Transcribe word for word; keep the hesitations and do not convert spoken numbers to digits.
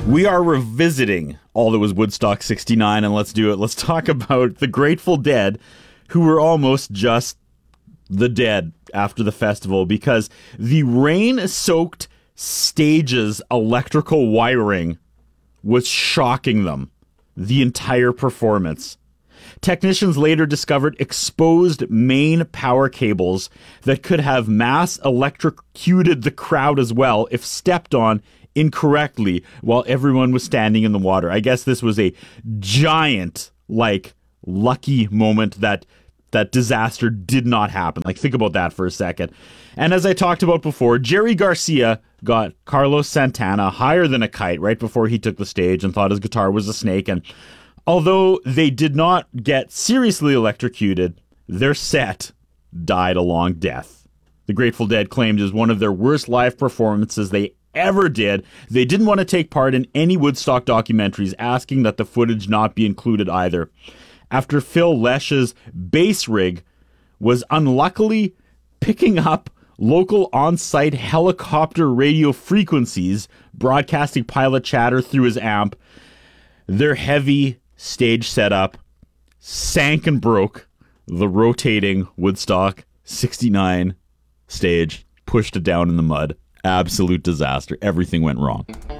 We are revisiting all that was Woodstock sixty-nine, and let's do it. Let's talk about the Grateful Dead, who were almost just the dead after the festival, because the rain-soaked stage's electrical wiring was shocking them the entire performance. Technicians later discovered exposed main power cables that could have mass electrocuted the crowd as well if stepped on incorrectly while everyone was standing in the water. I guess this was a giant, like, lucky moment that that disaster did not happen. Like, think about that for a second. And as I talked about before, Jerry Garcia got Carlos Santana higher than a kite right before he took the stage and thought his guitar was a snake. And although they did not get seriously electrocuted, their set died a long death. The Grateful Dead claimed it was one of their worst live performances they ever did. They didn't want to take part in any Woodstock documentaries, asking that the footage not be included either. After Phil Lesh's bass rig was unluckily picking up local on-site helicopter radio frequencies, broadcasting pilot chatter through his amp, their heavy stage setup sank and broke the rotating Woodstock sixty-nine stage, pushed it down in the mud. Absolute disaster. Everything went wrong.